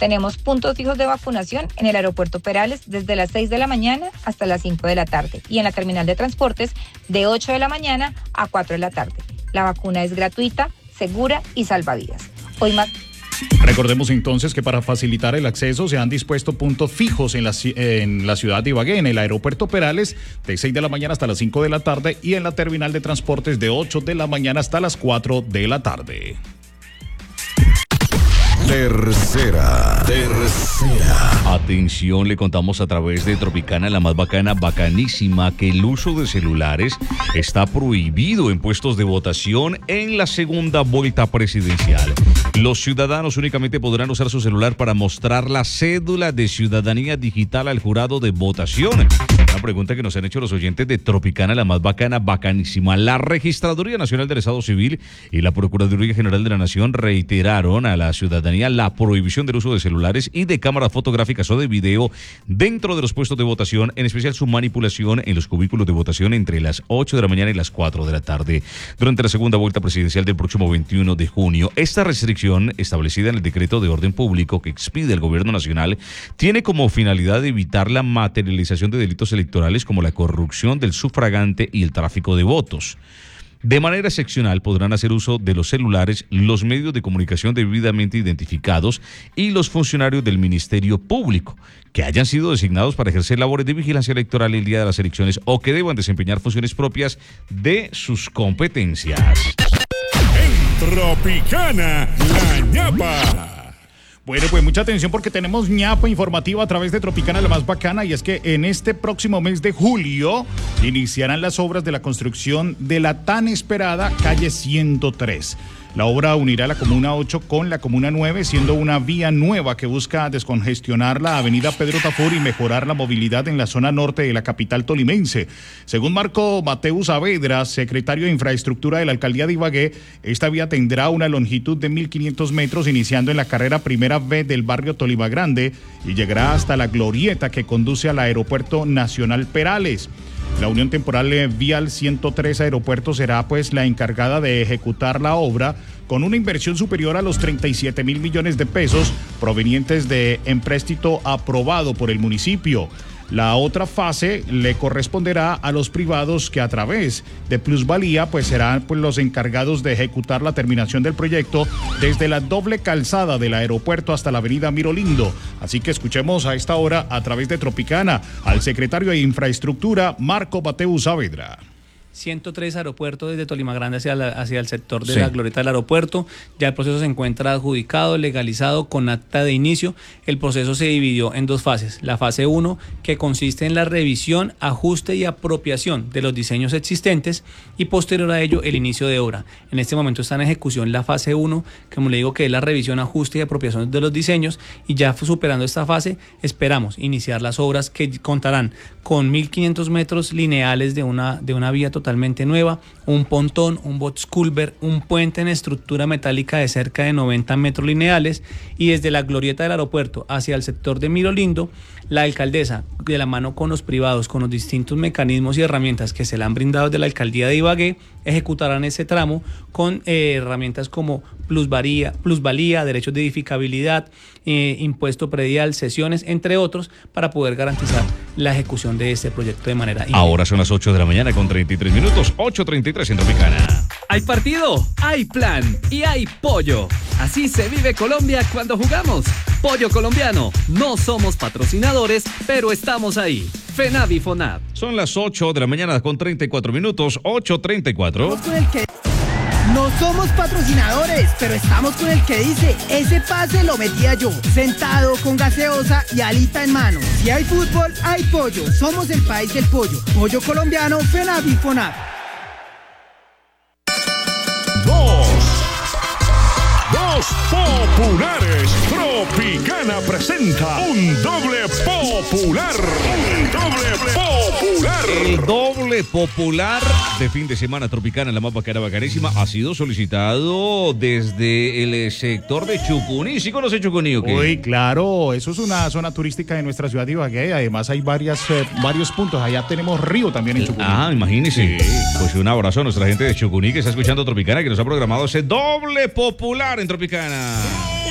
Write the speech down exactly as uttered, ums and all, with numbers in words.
Tenemos puntos fijos de vacunación en el aeropuerto Perales desde las seis de la mañana hasta las cinco de la tarde y en la terminal de transportes de ocho de la mañana a cuatro de la tarde. La vacuna es gratuita, segura y salvavidas. Hoy más... Recordemos entonces que para facilitar el acceso se han dispuesto puntos fijos en la, en la ciudad de Ibagué, en el aeropuerto Perales, de seis de la mañana hasta las cinco de la tarde y en la terminal de transportes de ocho de la mañana hasta las cuatro de la tarde. Tercera, tercera. Atención, le contamos a través de Tropicana, la más bacana, bacanísima, que el uso de celulares está prohibido en puestos de votación en la segunda vuelta presidencial. Los ciudadanos únicamente podrán usar su celular para mostrar la cédula de ciudadanía digital al jurado de votación. Una pregunta que nos han hecho los oyentes de Tropicana, la más bacana, bacanísima. La Registraduría Nacional del Estado Civil y la Procuraduría General de la Nación reiteraron a la ciudadanía la prohibición del uso de celulares y de cámaras fotográficas o de video dentro de los puestos de votación, en especial su manipulación en los cubículos de votación entre las ocho de la mañana y las cuatro de la tarde durante la segunda vuelta presidencial del próximo veintiuno de junio. Esta restricción, establecida en el decreto de orden público que expide el gobierno nacional, tiene como finalidad evitar la materialización de delitos electorales como la corrupción del sufragante y el tráfico de votos. De manera excepcional podrán hacer uso de los celulares los medios de comunicación debidamente identificados y los funcionarios del Ministerio Público que hayan sido designados para ejercer labores de vigilancia electoral el día de las elecciones o que deban desempeñar funciones propias de sus competencias. En Tropicana, la ñapa. Bueno, pues mucha atención porque tenemos ñapa informativa a través de Tropicana, la más bacana, y es que en este próximo mes de julio iniciarán las obras de la construcción de la tan esperada calle ciento tres. La obra unirá la Comuna ocho con la Comuna nueve, siendo una vía nueva que busca descongestionar la avenida Pedro Tafur y mejorar la movilidad en la zona norte de la capital tolimense. Según Marco Mateu Saavedra, secretario de Infraestructura de la Alcaldía de Ibagué, esta vía tendrá una longitud de mil quinientos metros, iniciando en la carrera Primera B del barrio Tolima Grande y llegará hasta la glorieta que conduce al Aeropuerto Nacional Perales. La Unión Temporal Vial ciento tres Aeropuerto será pues la encargada de ejecutar la obra con una inversión superior a los treinta y siete mil millones de pesos provenientes de empréstito aprobado por el municipio. La otra fase le corresponderá a los privados que a través de plusvalía pues serán pues los encargados de ejecutar la terminación del proyecto desde la doble calzada del aeropuerto hasta la avenida Mirolindo. Así que escuchemos a esta hora a través de Tropicana al secretario de Infraestructura, Marco Mateu Saavedra. ciento tres aeropuertos desde Tolima Grande hacia, la, hacia el sector de sí. la glorieta del aeropuerto. Ya el proceso se encuentra adjudicado, legalizado, con acta de inicio. El proceso se dividió en dos fases. La fase uno, que consiste en la revisión, ajuste y apropiación de los diseños existentes, y posterior a ello el inicio de obra. En este momento está en ejecución la fase uno, como le digo, que es la revisión, ajuste y apropiación de los diseños, y ya superando esta fase esperamos iniciar las obras que contarán con mil quinientos metros lineales de una, de una vía total totalmente nueva, un pontón, un box culver, un puente en estructura metálica de cerca de noventa metros lineales, y desde la glorieta del aeropuerto hacia el sector de Mirolindo, la alcaldesa, de la mano con los privados, con los distintos mecanismos y herramientas que se le han brindado de la alcaldía de Ibagué, ejecutarán ese tramo con eh, herramientas como plusvalía, plusvalía, derechos de edificabilidad, eh, impuesto predial, cesiones, entre otros, para poder garantizar la ejecución de este proyecto de manera inmediata. Ahora son las ocho de la mañana con treinta y tres minutos, ocho treinta y tres en Tropicana. Hay partido, hay plan y hay pollo. Así se vive Colombia cuando jugamos. Pollo colombiano. No somos patrocinadores, pero estamos ahí. FENAV y FONAV. Son las ocho de la mañana con treinta y cuatro minutos, ocho treinta y cuatro. No somos patrocinadores, pero estamos con el que dice, ese pase lo metía yo, sentado con gaseosa y alita en mano. Si hay fútbol, hay pollo. Somos el país del pollo. Pollo colombiano, FENAV y FONAV. Dos. Dos populares. Tropicana presenta un doble popular. Un doble popular. El doble popular de fin de semana Tropicana, la más bacana, bacanísima, ha sido solicitado desde el sector de Chucuní. ¿Sí conoce Chucuní o qué? Uy, claro, eso es una zona turística de nuestra ciudad de Ibagué. Además hay varias, eh, varios puntos. Allá tenemos río también en Chucuní. Ah, imagínese. Sí. Pues un abrazo a nuestra gente de Chucuní que está escuchando Tropicana, que nos ha programado ese doble popular en Tropicana.